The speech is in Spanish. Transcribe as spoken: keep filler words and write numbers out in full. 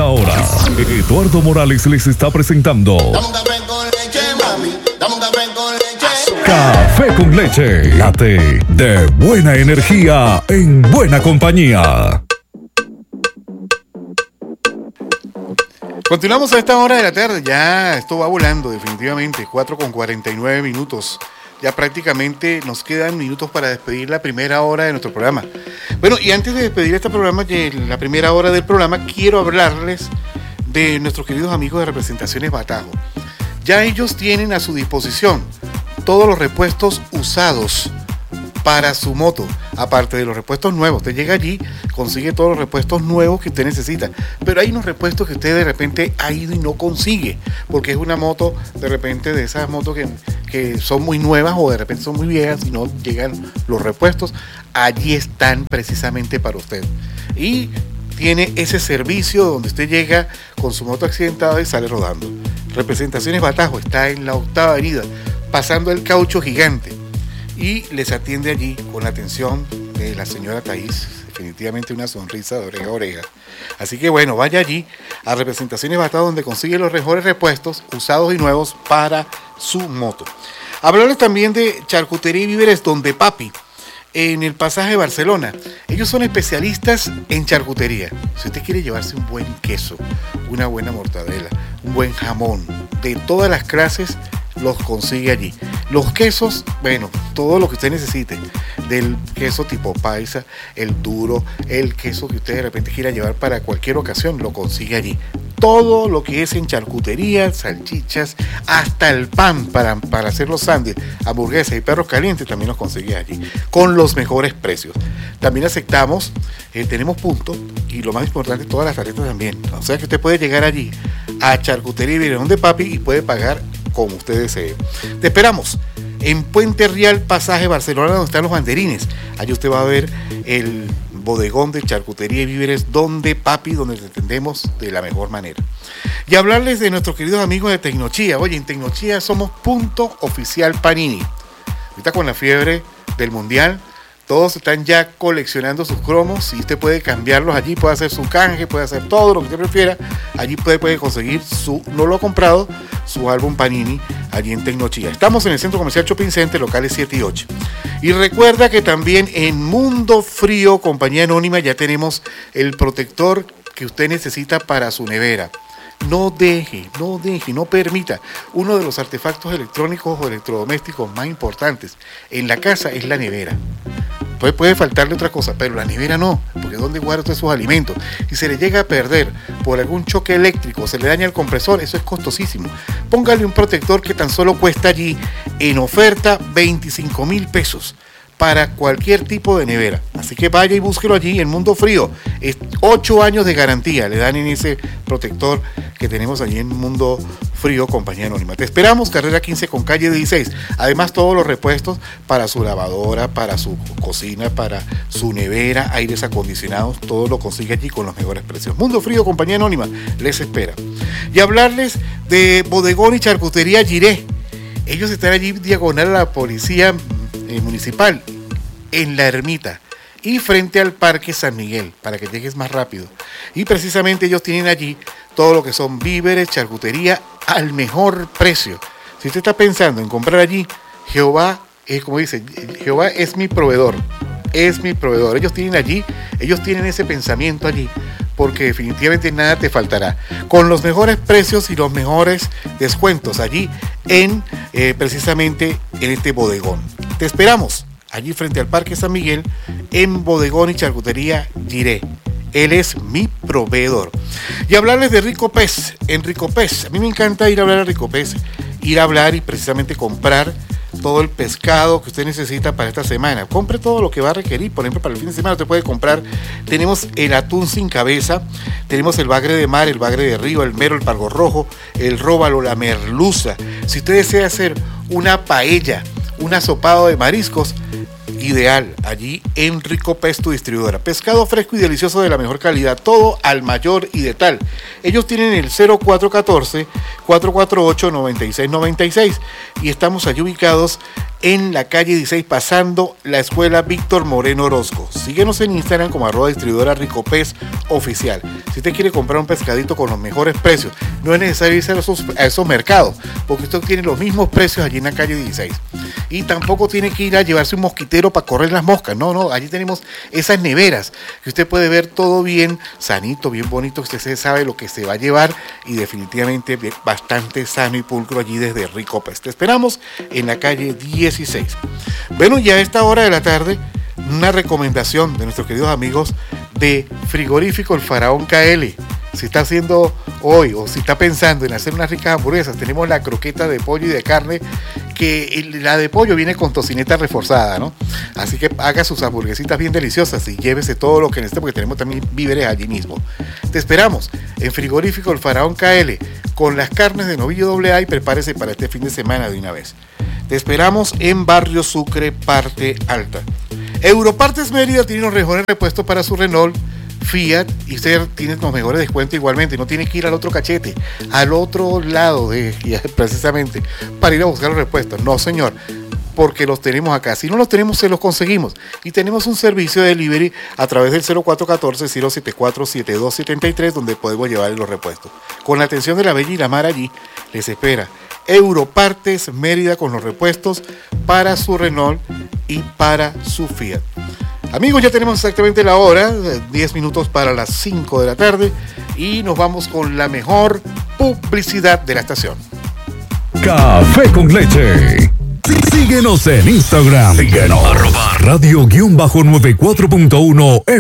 esta hora, Eduardo Morales les está presentando Dame un café con leche, mami. Dame un café con leche. Café con Leche, latte de buena energía en buena compañía. Continuamos a esta hora de la tarde, ya esto va volando definitivamente, cuatro con cuarenta y nueve minutos. Ya prácticamente nos quedan minutos para despedir la primera hora de nuestro programa. Bueno, y antes de despedir este programa, la primera hora del programa, quiero hablarles de nuestros queridos amigos de Representaciones Batajo. Ya ellos tienen a su disposición todos los repuestos usados para su moto, aparte de los repuestos nuevos. Usted llega allí, consigue todos los repuestos nuevos que usted necesita, pero hay unos repuestos que usted de repente ha ido y no consigue, porque es una moto de repente de esas motos que, que son muy nuevas o de repente son muy viejas y no llegan los repuestos. Allí están precisamente para usted, y tiene ese servicio donde usted llega con su moto accidentada y sale rodando. Representaciones Batajo está en la octava avenida, pasando el Caucho Gigante, y les atiende allí con la atención de la señora Thais, definitivamente una sonrisa de oreja a oreja. Así que bueno, vaya allí a Representaciones Batajo, donde consigue los mejores repuestos usados y nuevos para su moto. Hablarles también de Charcutería y Víveres Donde Papi, en el pasaje Barcelona. Ellos son especialistas en charcutería. Si usted quiere llevarse un buen queso, una buena mortadela, un buen jamón, de todas las clases, los consigue allí. Los quesos, bueno, todo lo que usted necesite, del queso tipo paisa, el duro, el queso que usted de repente quiera llevar para cualquier ocasión, lo consigue allí. Todo lo que es en charcutería, salchichas, hasta el pan para, para hacer los sándwiches, hamburguesas y perros calientes, también los consigue allí, con los mejores precios. También aceptamos, eh, tenemos puntos, y lo más importante, todas las tarjetas también. O sea que usted puede llegar allí a Charcutería y Víveres Donde Papi y puede pagar como usted desee. Te esperamos en Puente Real, pasaje Barcelona, donde están los banderines. Allí usted va a ver el bodegón de Charcutería y Víveres Donde Papi, donde te atendemos de la mejor manera. Y hablarles de nuestros queridos amigos de Tecnochía. Oye, en Tecnochía somos punto oficial Panini. Ahorita con la fiebre del mundial, todos están ya coleccionando sus cromos y usted puede cambiarlos allí, puede hacer su canje, puede hacer todo lo que usted prefiera. Allí puede, puede conseguir su, no lo ha comprado, su álbum Panini allí en Tecnochía. Estamos en el Centro Comercial Shopping Center, locales siete y ocho. Y recuerda que también en Mundo Frío, compañía anónima, ya tenemos el protector que usted necesita para su nevera. No deje, no deje, no permita. Uno de los artefactos electrónicos o electrodomésticos más importantes en la casa es la nevera. Puede, puede faltarle otra cosa, pero la nevera no, porque es donde guarda usted sus alimentos. Si se le llega a perder por algún choque eléctrico, se le daña el compresor, eso es costosísimo. Póngale un protector que tan solo cuesta allí en oferta veinticinco mil pesos para cualquier tipo de nevera. Así que vaya y búsquelo allí en Mundo Frío. Es ocho años de garantía le dan en ese protector que tenemos allí en Mundo Frío, compañía anónima. Te esperamos, carrera quince con calle dieciséis. Además, todos los repuestos para su lavadora, para su cocina, para su nevera, aires acondicionados, todo lo consigue allí con los mejores precios. Mundo Frío, compañía anónima, les espera. Y hablarles de Bodegón y Charcutería Giré. Ellos están allí diagonal a la policía eh, municipal, en La Ermita y frente al Parque San Miguel, para que llegues más rápido. Y precisamente ellos tienen allí todo lo que son víveres, charcutería al mejor precio. Si usted está pensando en comprar allí, Jehová, es como dice, Jehová es mi proveedor, es mi proveedor. Ellos tienen allí, ellos tienen ese pensamiento allí, porque definitivamente nada te faltará. Con los mejores precios y los mejores descuentos allí en, eh, precisamente en este bodegón. Te esperamos allí frente al Parque San Miguel, en Bodegón y Charcutería Giré. Él es mi proveedor. Y hablarles de Rico Pez, en Rico Pez. A mí me encanta ir a hablar a Rico Pez, ir a hablar y precisamente comprar todo el pescado que usted necesita para esta semana. Compre todo lo que va a requerir. Por ejemplo, para el fin de semana usted puede comprar, tenemos el atún sin cabeza, tenemos el bagre de mar, el bagre de río, el mero, el pargo rojo, el róbalo, la merluza. Si usted desea hacer una paella, un asopado de mariscos, ideal allí en Ricopes, tu distribuidora. Pescado fresco y delicioso de la mejor calidad, todo al mayor y de tal. Ellos tienen el cero cuatro uno cuatro, cuatro cuatro ocho, nueve seis nueve seis y estamos allí ubicados en la calle dieciséis, pasando la escuela Víctor Moreno Orozco. Síguenos en Instagram como arroba distribuidora Ricopes oficial. Si usted quiere comprar un pescadito con los mejores precios, no es necesario irse a esos, a esos mercados, porque usted tiene los mismos precios allí en la calle dieciséis. Y tampoco tiene que ir a llevarse un mosquitero para correr las moscas. No, no, allí tenemos esas neveras que usted puede ver todo bien sanito, bien bonito. Usted sabe lo que se va a llevar y definitivamente bastante sano y pulcro allí desde Ricopes. Te esperamos en la calle dieciséis. Bueno, ya a esta hora de la tarde, una recomendación de nuestros queridos amigos de Frigorífico El Faraón K L. Si está haciendo hoy o si está pensando en hacer unas ricas hamburguesas, tenemos la croqueta de pollo y de carne, que la de pollo viene con tocineta reforzada, ¿no? Así que haga sus hamburguesitas bien deliciosas y llévese todo lo que necesite, porque tenemos también víveres allí mismo. Te esperamos en Frigorífico El Faraón K L con las carnes de novillo doble A y prepárese para este fin de semana de una vez. Te esperamos en Barrio Sucre, Parte Alta. Europartes Mérida tiene los mejores repuestos para su Renault, Fiat, y usted tiene los mejores descuentos igualmente. No tiene que ir al otro cachete, al otro lado de, precisamente para ir a buscar los repuestos. No, señor, porque los tenemos acá. Si no los tenemos, se los conseguimos. Y tenemos un servicio de delivery a través del cero cuatro uno cuatro, cero siete cuatro, siete dos siete tres, donde podemos llevar los repuestos. Con la atención de la Bella y la Mar, allí les espera Europartes Mérida con los repuestos para su Renault y para su Fiat. Amigos, ya tenemos exactamente la hora, diez minutos para las cinco de la tarde, y nos vamos con la mejor publicidad de la estación. Café con leche. Síguenos en Instagram. Síguenos. Arroba radio guión bajo noventa y cuatro punto uno